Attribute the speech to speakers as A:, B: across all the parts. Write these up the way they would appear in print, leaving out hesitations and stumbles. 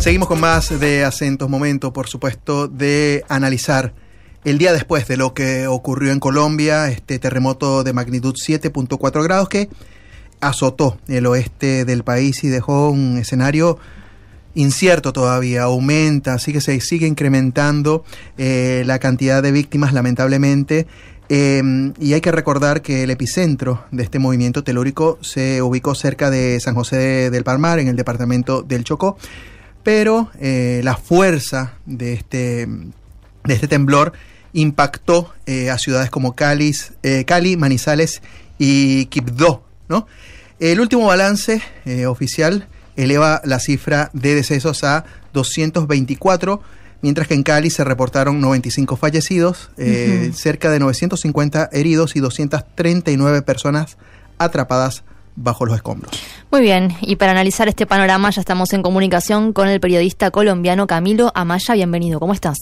A: Seguimos con más de Acentos, momento, por supuesto, de analizar el día después de lo que ocurrió en Colombia, este terremoto de magnitud 7.4 grados que azotó el oeste del país y dejó un escenario incierto todavía, aumenta, así que se sigue incrementando la cantidad de víctimas, lamentablemente. Y hay que recordar que el epicentro de este movimiento telúrico se ubicó cerca de San José del Palmar, en el departamento del Chocó, pero la fuerza de este temblor impactó a ciudades como Cali, Manizales y Quibdó, ¿no? El último balance oficial eleva la cifra de decesos a 224, mientras que en Cali se reportaron 95 fallecidos, cerca de 950 heridos y 239 personas atrapadas bajo los escombros.
B: Muy bien, y para analizar este panorama ya estamos en comunicación con el periodista colombiano Camilo Amaya. Bienvenido, ¿cómo estás?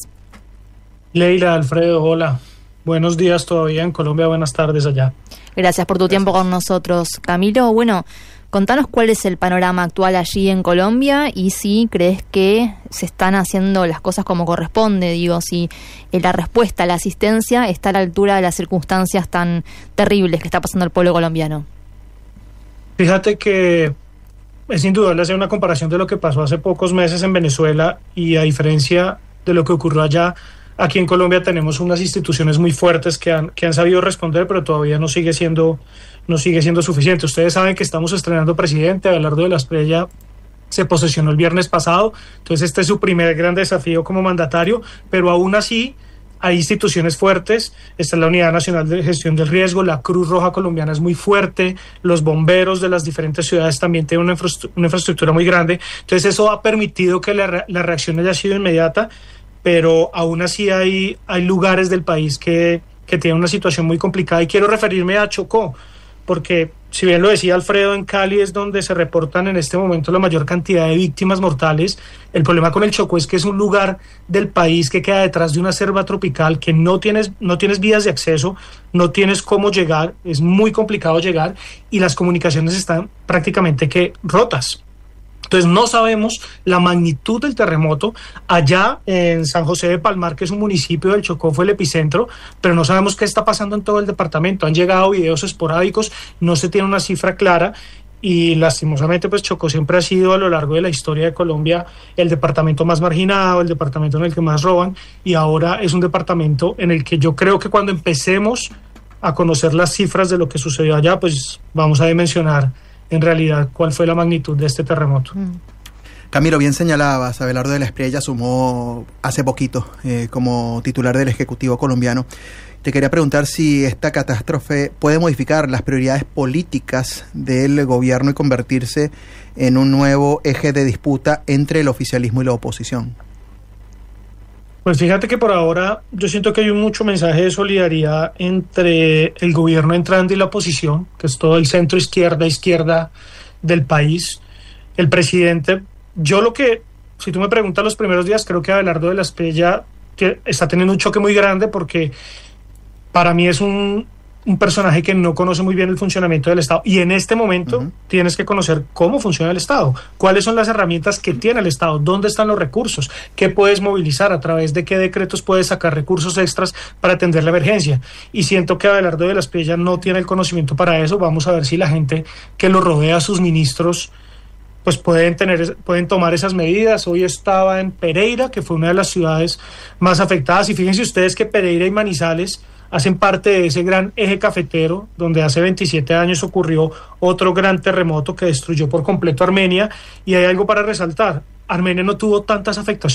C: Leila, Alfredo, hola. Buenos días todavía en Colombia, buenas tardes allá.
B: Gracias por tu tiempo con nosotros. Camilo, bueno, contanos cuál es el panorama actual allí en Colombia y si crees que se están haciendo las cosas como corresponde, digo, si la respuesta, la asistencia está a la altura de las circunstancias tan terribles que está pasando el pueblo colombiano.
C: Fíjate que es indudable hacer una comparación de lo que pasó hace pocos meses en Venezuela y a diferencia de lo que ocurrió allá, aquí en Colombia tenemos unas instituciones muy fuertes que han sabido responder, pero todavía no sigue siendo suficiente. Ustedes saben que estamos estrenando presidente. Abelardo de la Espriella se posesionó el viernes pasado, entonces este es su primer gran desafío como mandatario, pero aún así hay instituciones fuertes. Está la Unidad Nacional de Gestión del Riesgo, la Cruz Roja Colombiana es muy fuerte, los bomberos de las diferentes ciudades también tienen una infraestructura muy grande, entonces eso ha permitido que la reacción haya sido inmediata, pero aún así hay lugares del país que tienen una situación muy complicada y quiero referirme a Chocó, porque si bien lo decía Alfredo, en Cali es donde se reportan en este momento la mayor cantidad de víctimas mortales. El problema con el Chocó es que es un lugar del país que queda detrás de una selva tropical, que no tienes vías de acceso, no tienes cómo llegar, es muy complicado llegar y las comunicaciones están prácticamente que rotas. Entonces no sabemos la magnitud del terremoto. Allá en San José de Palmar, que es un municipio del Chocó, fue el epicentro, pero no sabemos qué está pasando en todo el departamento. Han llegado videos esporádicos, no se tiene una cifra clara y lastimosamente pues Chocó siempre ha sido a lo largo de la historia de Colombia el departamento más marginado, el departamento en el que más roban y ahora es un departamento en el que yo creo que cuando empecemos a conocer las cifras de lo que sucedió allá, pues vamos a dimensionar en realidad cuál fue la magnitud de este terremoto.
A: Camilo, bien señalabas, Abelardo de la Espriella sumó hace poquito como titular del Ejecutivo colombiano. Te quería preguntar si esta catástrofe puede modificar las prioridades políticas del gobierno y convertirse en un nuevo eje de disputa entre el oficialismo y la oposición.
C: Pues fíjate que por ahora yo siento que hay mucho mensaje de solidaridad entre el gobierno entrante y la oposición, que es todo el centro izquierda del país. El presidente, si tú me preguntas los primeros días, creo que Abelardo de la Espriella está teniendo un choque muy grande porque para mí es un personaje que no conoce muy bien el funcionamiento del Estado y en este momento tienes que conocer cómo funciona el Estado, cuáles son las herramientas que tiene el Estado, dónde están los recursos, qué puedes movilizar, a través de qué decretos puedes sacar recursos extras para atender la emergencia y siento que Abelardo de la Espriella no tiene el conocimiento para eso. Vamos a ver si la gente que lo rodea, sus ministros, pues pueden tomar esas medidas. Hoy estaba en Pereira, que fue una de las ciudades más afectadas y fíjense ustedes que Pereira y Manizales hacen parte de ese gran eje cafetero donde hace 27 años ocurrió otro gran terremoto que destruyó por completo Armenia y hay algo para resaltar. Armenia no tuvo tantas afectaciones